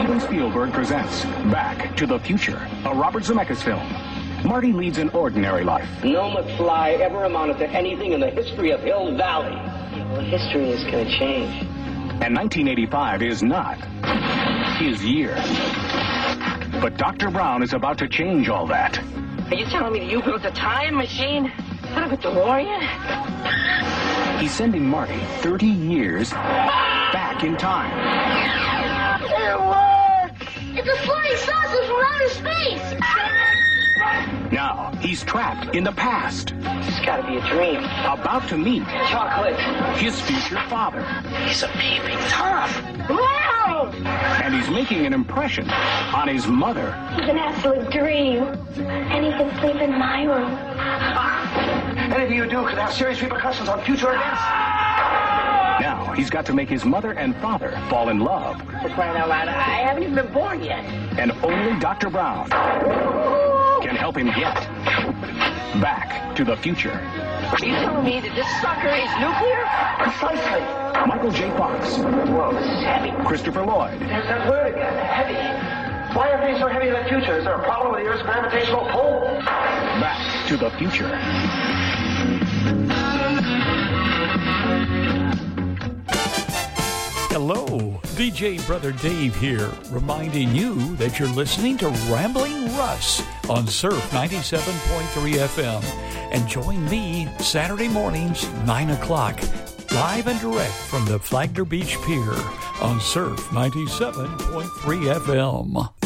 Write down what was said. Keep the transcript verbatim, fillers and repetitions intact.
Steven Spielberg presents Back to the Future, a Robert Zemeckis film. Marty leads an ordinary life. No McFly ever amounted to anything in the history of Hill Valley. Well, history is going to change. And nineteen eighty-five is not his year. But Doctor Brown is about to change all that. Are you telling me you built a time machine? What of a DeLorean? He's sending Marty thirty years back in time. It's a flying saucer from outer space! Now, he's trapped in the past. It's got to be a dream. About to meet Chocolate. his future father. He's a peeping Tom. Wow! And he's making an impression on his mother. It's an absolute dream. And he can sleep in my room. Anything you do could have serious repercussions on future events. Now, he's got to make his mother and father fall in love. For crying out loud, I haven't even been born yet. And only Doctor Brown can help him get back to the future. Are you telling me that this sucker is nuclear? Precisely. Michael J. Fox, Whoa, this is heavy. Christopher Lloyd, There's that word again, heavy. Why are things so heavy in the future? Is there a problem with the Earth's gravitational pull? Back to the Future. Hello, D J Brother Dave here, reminding you that you're listening to Rambling Russ on Surf ninety-seven point three F M. And join me Saturday mornings, nine o'clock, live and direct from the Flagler Beach Pier on Surf ninety-seven point three F M.